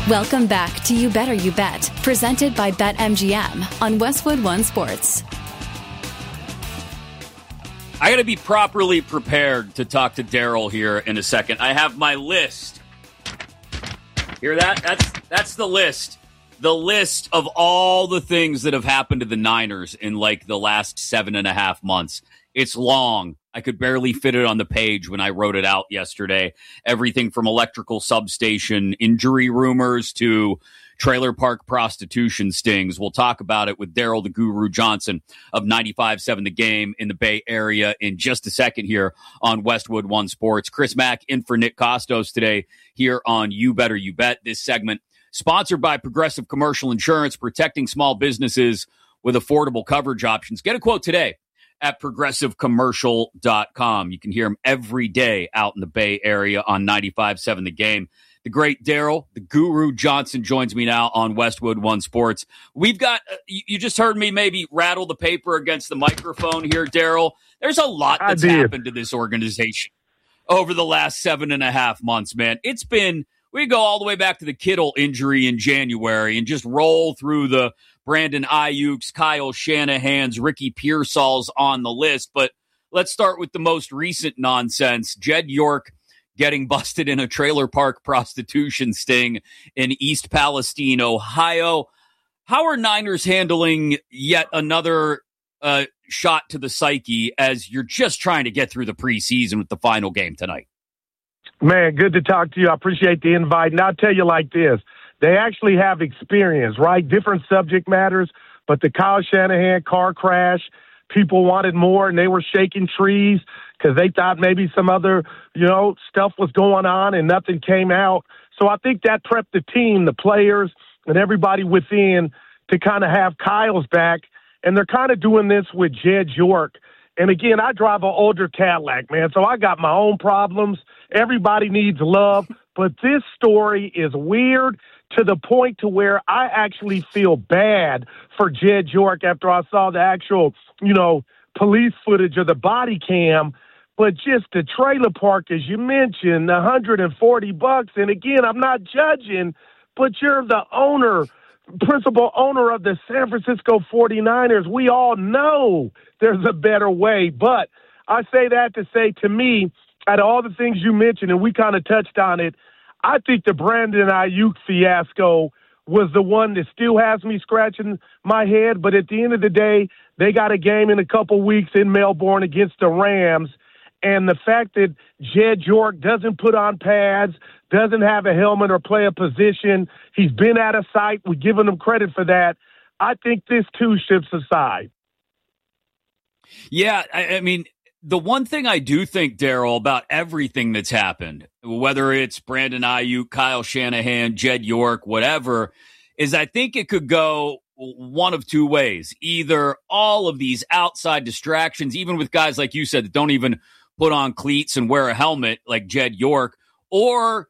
Welcome back to You Better You Bet, presented by BetMGM on Westwood One Sports. I got to be properly prepared to talk to Daryl here in a second. I have my list. Hear that? That's the list. The list of all the things that have happened to the Niners in like the last 7.5 months. It's long. I could barely fit it on the page when I wrote it out yesterday. Everything from electrical substation injury rumors to trailer park prostitution stings. We'll talk about it with Daryl the Guru Johnson of 95.7 The Game in the Bay Area in just a second here on Westwood One Sports. Chris Mack in for Nick Costos today here on You Better You Bet. This segment sponsored by Progressive Commercial Insurance, protecting small businesses with affordable coverage options. Get a quote today at progressivecommercial.com. You can hear him every day out in the Bay Area on 95.7 The Game. The great Daryl, the Guru Johnson, joins me now on Westwood One Sports. We've got, you just heard me maybe rattle the paper against the microphone here, Daryl. There's a lot that's happened to this organization over the last 7.5 months, man. It's been, we go all the way back to the Kittle injury in January and just roll through the Brandon Ayuk's, Kyle Shanahan's, Ricky Pearsall's on the list. But let's start with the most recent nonsense. Jed York getting busted in a trailer park prostitution sting in East Palestine, Ohio. How are Niners handling yet another shot to the psyche as you're just trying to get through the preseason with the final game tonight? Man, good to talk to you. I appreciate the invite. And I'll tell you like this. They actually have experience, right? Different subject matters, but the Kyle Shanahan car crash, people wanted more, and they were shaking trees because they thought maybe some other, stuff was going on and nothing came out. So I think that prepped the team, the players, and everybody within to kind of have Kyle's back. And they're kind of doing this with Jed York. And again, I drive an older Cadillac, man, so I got my own problems. Everybody needs love, but this story is weird to the point to where I actually feel bad for Jed York after I saw the actual, police footage of the body cam. But just the trailer park, as you mentioned, $140. And again, I'm not judging, but you're the principal owner of the San Francisco 49ers. We all know there's a better way. But I say that to say, to me, out of all the things you mentioned, and we kind of touched on it, I think the Brandon Ayuk fiasco was the one that still has me scratching my head. But at the end of the day, they got a game in a couple weeks in Melbourne against the Rams. And the fact that Jed York doesn't put on pads, doesn't have a helmet or play a position, he's been out of sight. We're giving him credit for that. I think this too shifts aside. Yeah, I mean, the one thing I do think, Daryl, about everything that's happened, whether it's Brandon Ayuk, Kyle Shanahan, Jed York, whatever, is I think it could go one of two ways. Either all of these outside distractions, even with guys like you said that don't even put on cleats and wear a helmet like Jed York, or,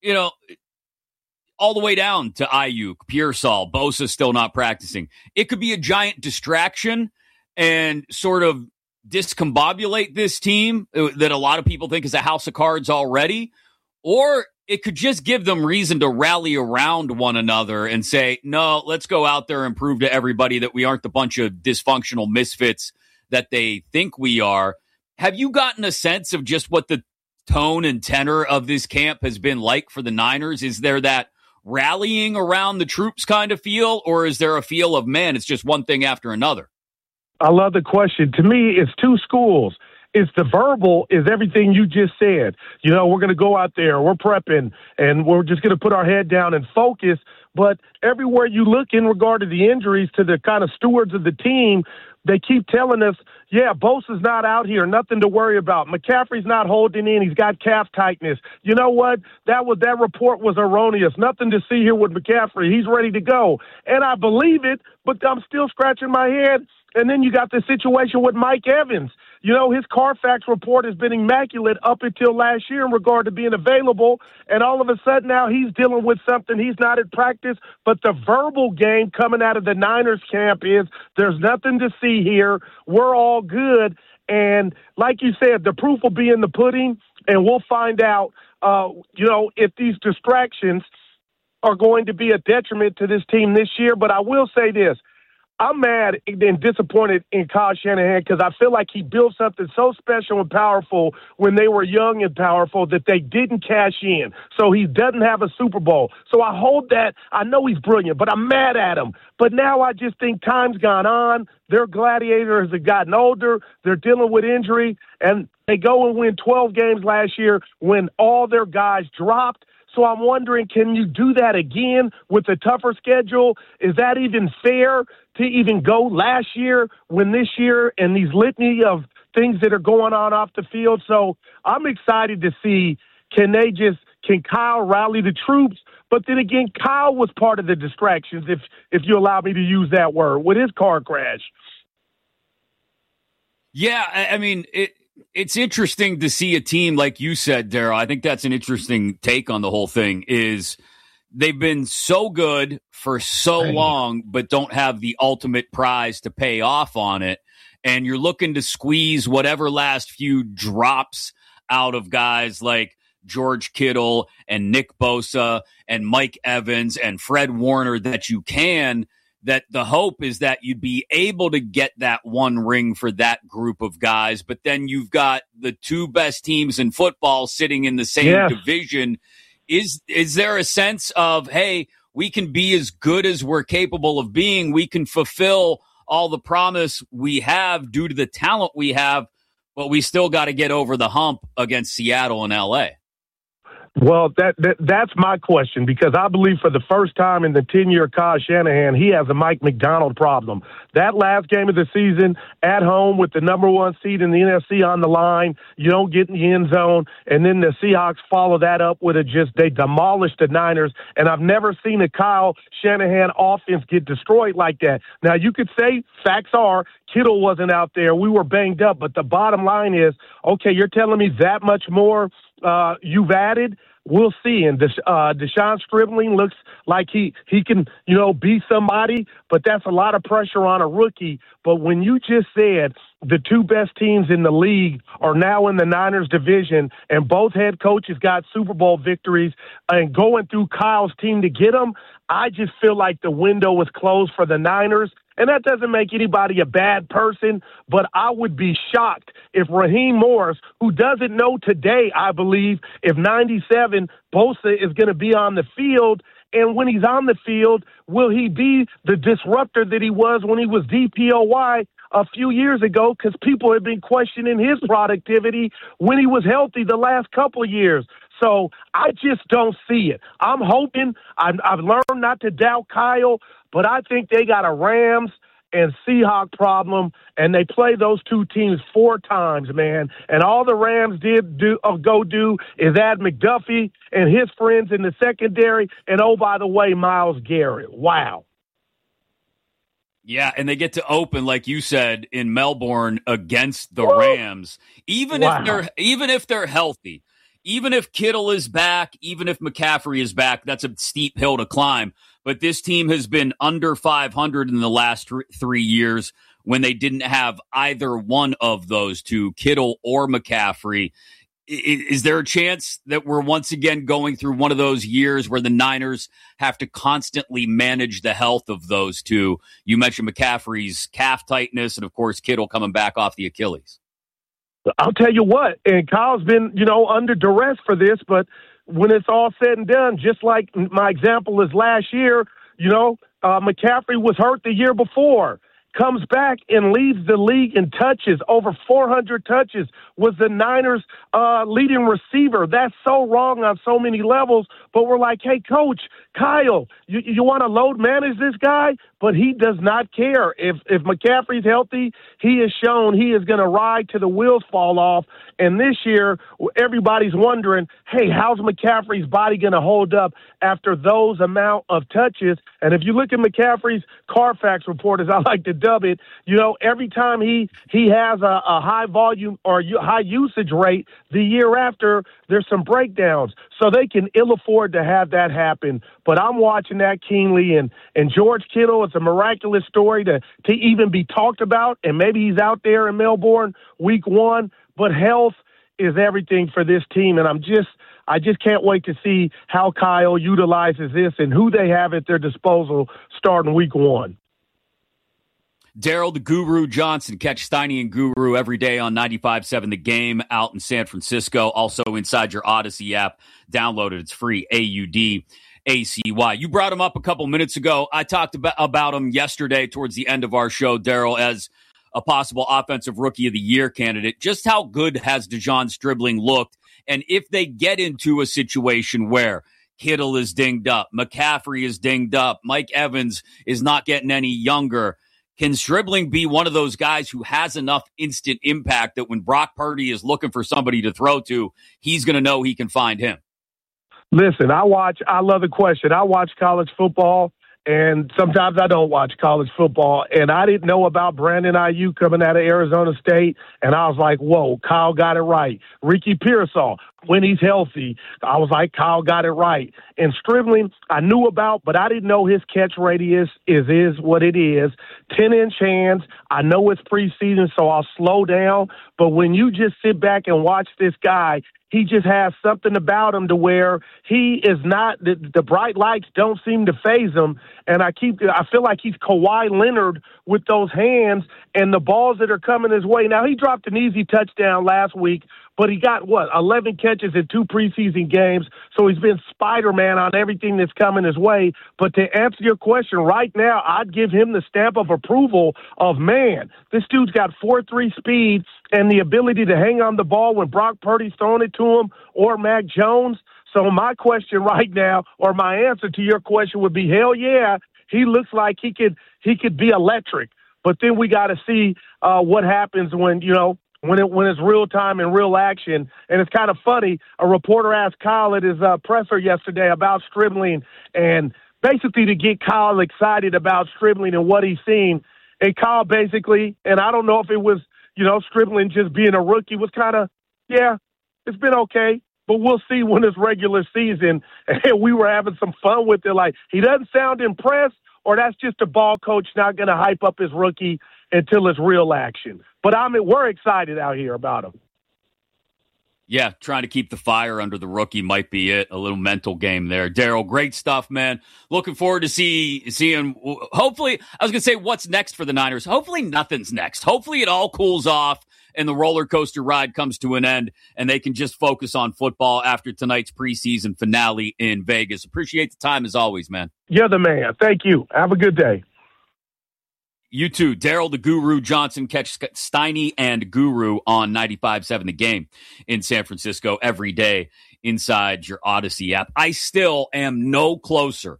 all the way down to Ayuk, Pearsall, Bosa still not practicing. It could be a giant distraction and sort of discombobulate this team that a lot of people think is a house of cards already, or it could just give them reason to rally around one another and say, no, let's go out there and prove to everybody that we aren't the bunch of dysfunctional misfits that they think we are. Have you gotten a sense of just what the tone and tenor of this camp has been like for the Niners? Is there that rallying around the troops kind of feel, or is there a feel of, man, it's just one thing after another? I love the question. To me, it's two schools. It's the verbal is everything you just said. We're going to go out there, we're prepping, and we're just going to put our head down and focus. But everywhere you look in regard to the injuries to the kind of stewards of the team, they keep telling us, Bosa's not out here, nothing to worry about. McCaffrey's not holding in, he's got calf tightness. You know what? That report was erroneous. Nothing to see here with McCaffrey. He's ready to go. And I believe it, but I'm still scratching my head. And then you got the situation with Mike Evans. His Carfax report has been immaculate up until last year in regard to being available. And all of a sudden now he's dealing with something. He's not at practice. But the verbal game coming out of the Niners camp is there's nothing to see here. We're all good. And like you said, the proof will be in the pudding. And we'll find out, if these distractions are going to be a detriment to this team this year. But I will say this. I'm mad and disappointed in Kyle Shanahan because I feel like he built something so special and powerful when they were young and powerful that they didn't cash in. So he doesn't have a Super Bowl. So I hold that. I know he's brilliant, but I'm mad at him. But now I just think time's gone on. Their gladiators have gotten older. They're dealing with injury, and they go and win 12 games last year when all their guys dropped. So I'm wondering, can you do that again with a tougher schedule? Is that even fair to even go last year when this year and these litany of things that are going on off the field? So I'm excited to see, can Kyle rally the troops? But then again, Kyle was part of the distractions, if you allow me to use that word, with his car crash. Yeah, I mean, it's interesting to see a team like you said, Daryl. I think that's an interesting take on the whole thing is they've been so good for so long, but don't have the ultimate prize to pay off on it. And you're looking to squeeze whatever last few drops out of guys like George Kittle and Nick Bosa and Mike Evans and Fred Warner that you can, that the hope is that you'd be able to get that one ring for that group of guys. But then you've got the two best teams in football sitting in the same division. Is there a sense of, hey, we can be as good as we're capable of being. We can fulfill all the promise we have due to the talent we have, but we still got to get over the hump against Seattle and LA? Well, that's my question, because I believe for the first time in the tenure of Kyle Shanahan, he has a Mike Macdonald problem. That last game of the season at home with the number one seed in the NFC on the line, you don't get in the end zone, and then the Seahawks follow that up with they demolished the Niners, and I've never seen a Kyle Shanahan offense get destroyed like that. Now, you could say facts are Kittle wasn't out there. We were banged up, but the bottom line is, okay, you're telling me that much more you've added? We'll see. And Deshaun Stribling looks like he can, be somebody, but that's a lot of pressure on a rookie. But when you just said the two best teams in the league are now in the Niners division and both head coaches got Super Bowl victories and going through Kyle's team to get them, I just feel like the window was closed for the Niners. And that doesn't make anybody a bad person, but I would be shocked if Raheem Morris, who doesn't know today, I believe, if 97 Bosa is going to be on the field. And when he's on the field, will he be the disruptor that he was when he was DPOY a few years ago? Because people have been questioning his productivity when he was healthy the last couple of years. So I just don't see it. I'm hoping I've learned not to doubt Kyle, but I think they got a Rams and Seahawks problem, and they play those two teams 4 times, man. And all the Rams go do is add McDuffie and his friends in the secondary, and oh, by the way, Myles Garrett. Wow. Yeah, and they get to open, like you said, in Melbourne against the Rams, even if they're healthy. Even if Kittle is back, even if McCaffrey is back, that's a steep hill to climb. But this team has been under 500 in the last 3 years when they didn't have either one of those two, Kittle or McCaffrey. Is there a chance that we're once again going through one of those years where the Niners have to constantly manage the health of those two? You mentioned McCaffrey's calf tightness and, of course, Kittle coming back off the Achilles. I'll tell you what, and Kyle's been, under duress for this, but when it's all said and done, just like my example is last year, McCaffrey was hurt the year before, comes back and leads the league in touches, over 400 touches, was the Niners' leading receiver. That's so wrong on so many levels, but we're like, hey, Coach, Kyle, you want to load manage this guy? But he does not care. If McCaffrey's healthy, he has shown he is going to ride till the wheels fall off. And this year, everybody's wondering, hey, how's McCaffrey's body going to hold up after those amount of touches? And if you look at McCaffrey's Carfax report, as I like to dub it, every time he has a high volume or high usage rate, the year after, there's some breakdowns. So they can ill afford to have that happen. But I'm watching that keenly. And George Kittle, it's a miraculous story to even be talked about. And maybe he's out there in Melbourne week 1. But health is everything for this team, and I just can't wait to see how Kyle utilizes this and who they have at their disposal starting week 1. Daryl the Guru Johnson. Catch Steiny and Guru every day on 95.7 The Game out in San Francisco. Also inside your Odyssey app. Download it. It's free. AUDACY. You brought him up a couple minutes ago. I talked about him yesterday towards the end of our show, Daryl, as a possible Offensive Rookie of the Year candidate. Just how good has DeJon Stribling looked? And if they get into a situation where Kittle is dinged up, McCaffrey is dinged up, Mike Evans is not getting any younger, can Stribling be one of those guys who has enough instant impact that when Brock Purdy is looking for somebody to throw to, he's going to know he can find him? Listen, I love the question. I watch college football, and sometimes I don't watch college football, and I didn't know about Brandon Ayuk coming out of Arizona State, and I was like, whoa, Kyle got it right. Ricky Pearsall, when he's healthy, I was like, Kyle got it right. And Stribling, I knew about, but I didn't know his catch radius is what it is. 10-inch hands. I know it's preseason, so I'll slow down. But when you just sit back and watch this guy, he just has something about him to where he is not, the bright lights don't seem to faze him. And I feel like he's Kawhi Leonard with those hands and the balls that are coming his way. Now, he dropped an easy touchdown last week, but he got, 11 catches in 2 preseason games. So he's been Spider-Man on everything that's coming his way. But to answer your question right now, I'd give him the stamp of approval of, man, this dude's got 4.3 speed and the ability to hang on the ball when Brock Purdy's throwing it to him or Mac Jones. So my question right now, or my answer to your question would be, hell yeah, he looks like he could be electric. But then we got to see what happens when it's real time and real action. And it's kind of funny. A reporter asked Kyle at his presser yesterday about Stribling, and basically to get Kyle excited about Stribling and what he's seen. And Kyle basically, and I don't know if it was, Stribling just being a rookie, was kind of, yeah, it's been okay. But we'll see when it's regular season. And we were having some fun with it. Like, he doesn't sound impressed, or that's just a ball coach not going to hype up his rookie until it's real action. But we're excited out here about him. Yeah, trying to keep the fire under the rookie might be it. A little mental game there. Daryl, great stuff, man. Looking forward to seeing, hopefully, I was going to say what's next for the Niners. Hopefully nothing's next. Hopefully it all cools off and the roller coaster ride comes to an end and they can just focus on football after tonight's preseason finale in Vegas. Appreciate the time as always, man. You're the man. Thank you. Have a good day. You too. Daryl the Guru Johnson. Catch Steiny and Guru on 95.7 The Game in San Francisco every day inside your Odyssey app. I still am no closer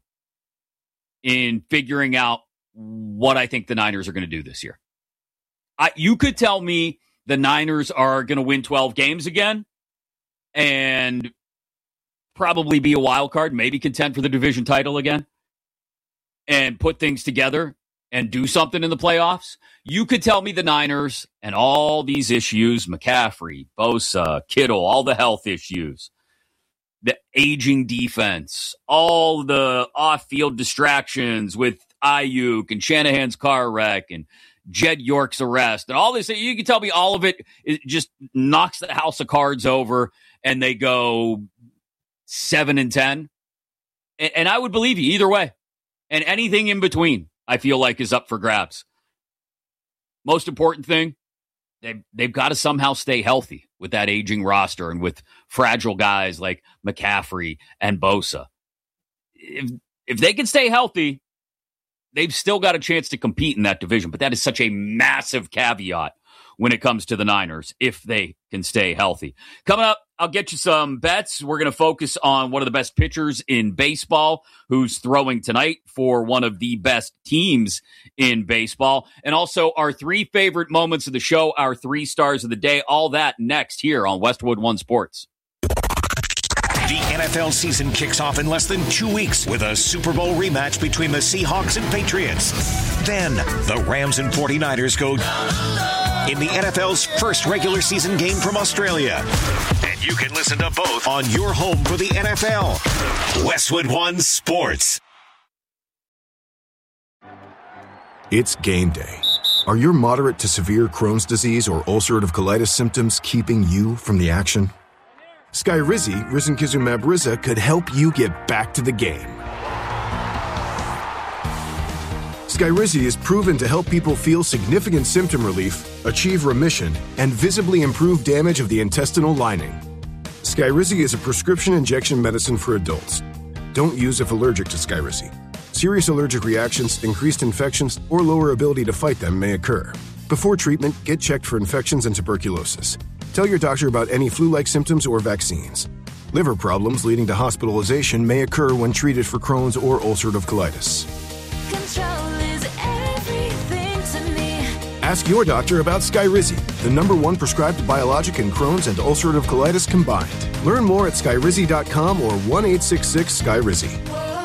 in figuring out what I think the Niners are going to do this year. You could tell me the Niners are going to win 12 games again and probably be a wild card, maybe contend for the division title again and put things together and do something in the playoffs. You could tell me the Niners and all these issues, McCaffrey, Bosa, Kittle, all the health issues, the aging defense, all the off-field distractions with Ayuk and Shanahan's car wreck and Jed York's arrest and all this. You can tell me all of it just knocks the house of cards over and they go 7-10. And I would believe you either way. And anything in between, I feel like, is up for grabs. Most important thing, they've got to somehow stay healthy with that aging roster and with fragile guys like McCaffrey and Bosa. If they can stay healthy, they've still got a chance to compete in that division. But that is such a massive caveat when it comes to the Niners, if they can stay healthy. Coming up, I'll get you some bets. We're going to focus on one of the best pitchers in baseball who's throwing tonight for one of the best teams in baseball. And also our 3 favorite moments of the show, our 3 stars of the day. All that next here on Westwood One Sports. The NFL season kicks off in less than 2 weeks with a Super Bowl rematch between the Seahawks and Patriots. Then the Rams and 49ers go in the NFL's first regular season game from Australia. And you can listen to both on your home for the NFL. Westwood One Sports. It's game day. Are your moderate to severe Crohn's disease or ulcerative colitis symptoms keeping you from the action? Skyrizi, risankizumab Riza, could help you get back to the game. Skyrizi is proven to help people feel significant symptom relief, achieve remission, and visibly improve damage of the intestinal lining. Skyrizi is a prescription injection medicine for adults. Don't use if allergic to Skyrizi. Serious allergic reactions, increased infections, or lower ability to fight them may occur. Before treatment, get checked for infections and tuberculosis. Tell your doctor about any flu-like symptoms or vaccines. Liver problems leading to hospitalization may occur when treated for Crohn's or ulcerative colitis. Control is everything to me. Ask your doctor about Skyrizi, the #1 prescribed biologic in Crohn's and ulcerative colitis combined. Learn more at skyrizi.com or 1-866-SKYRIZI.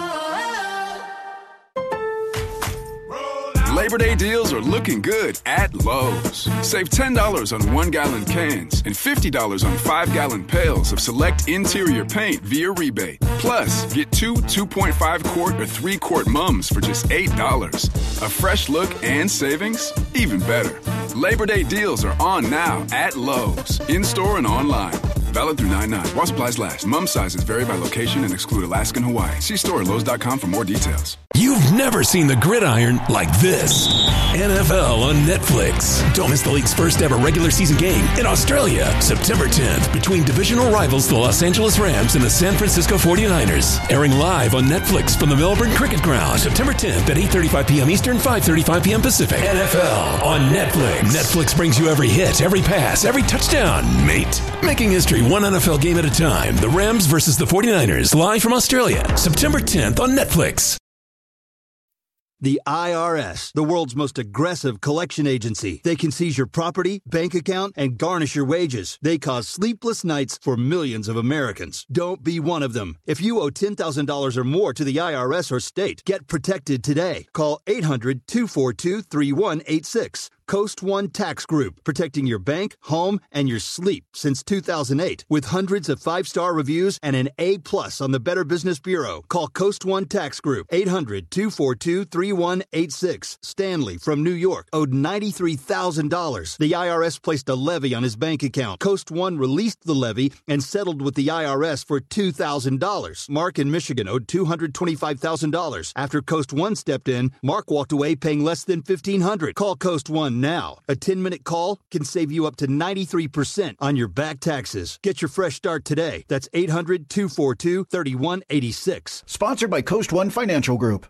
Labor Day deals are looking good at Lowe's. Save $10 on 1-gallon cans and $50 on 5-gallon pails of select interior paint via rebate. Plus, get 2 2.5-quart or 3-quart mums for just $8. A fresh look and savings? Even better. Labor Day deals are on now at Lowe's, in-store and online. Valid through 9/9. While supplies last. Mum sizes vary by location and exclude Alaska and Hawaii. See store at Lowe's.com for more details. You've never seen the gridiron like this. NFL on Netflix. Don't miss the league's first ever regular season game in Australia, September 10th, between divisional rivals the Los Angeles Rams and the San Francisco 49ers. Airing live on Netflix from the Melbourne Cricket Ground, September 10th at 8:35 p.m. Eastern, 5:35 p.m. Pacific. NFL on Netflix. Netflix brings you every hit, every pass, every touchdown, mate. Making history one NFL game at a time. The Rams versus the 49ers, live from Australia, September 10th on Netflix. The IRS, the world's most aggressive collection agency. They can seize your property, bank account, and garnish your wages. They cause sleepless nights for millions of Americans. Don't be one of them. If you owe $10,000 or more to the IRS or state, get protected today. Call 800-242-3186. Coast One Tax Group, protecting your bank, home, and your sleep since 2008. With hundreds of 5-star reviews and an A+ on the Better Business Bureau. Call Coast One Tax Group, 800-242-3186. Stanley from New York owed $93,000. The IRS placed a levy on his bank account. Coast One released the levy and settled with the IRS for $2,000. Mark in Michigan owed $225,000. After Coast One stepped in, Mark walked away paying less than $1,500. Call Coast One now. A 10-minute call can save you up to 93% on your back taxes. Get your fresh start today. That's 800-242-3186. Sponsored by Coast One Financial Group.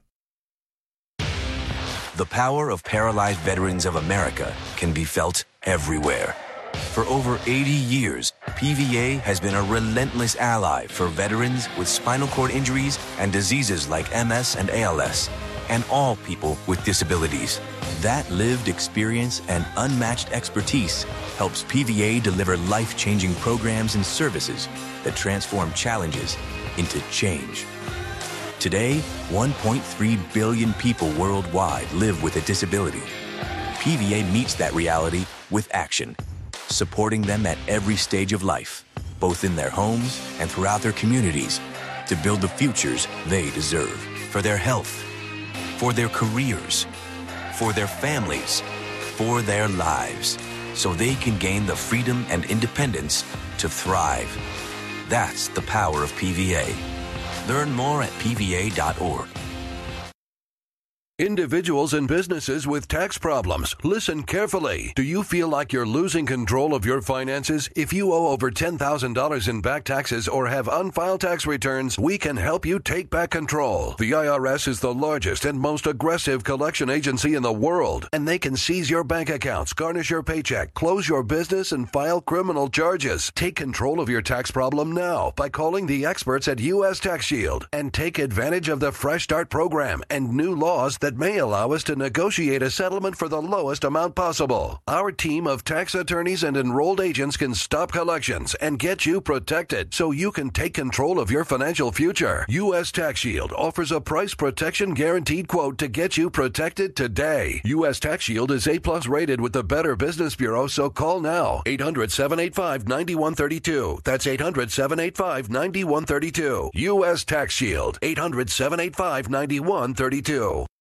The power of paralyzed veterans of America can be felt everywhere. For over 80 years, PVA has been a relentless ally for veterans with spinal cord injuries and diseases like MS and ALS, and all people with disabilities. That lived experience and unmatched expertise helps PVA deliver life-changing programs and services that transform challenges into change. Today, 1.3 billion people worldwide live with a disability. PVA meets that reality with action, supporting them at every stage of life, both in their homes and throughout their communities, to build the futures they deserve for their health, for their careers, for their families, for their lives, so they can gain the freedom and independence to thrive. That's the power of PVA. Learn more at PVA.org. Individuals and businesses with tax problems, listen carefully. Do you feel like you're losing control of your finances? If you owe over $10,000 in back taxes or have unfiled tax returns, we can help you take back control. The IRS is the largest and most aggressive collection agency in the world, and they can seize your bank accounts, garnish your paycheck, close your business, and file criminal charges. Take control of your tax problem now by calling the experts at U.S. Tax Shield and take advantage of the Fresh Start program and new laws that may allow us to negotiate a settlement for the lowest amount possible. Our team of tax attorneys and enrolled agents can stop collections and get you protected so you can take control of your financial future. U.S. Tax Shield offers a price protection guaranteed quote to get you protected today. U.S. Tax Shield is A+ rated with the Better Business Bureau, so call now. 800-785-9132. That's 800-785-9132. U.S. Tax Shield. 800-785-9132.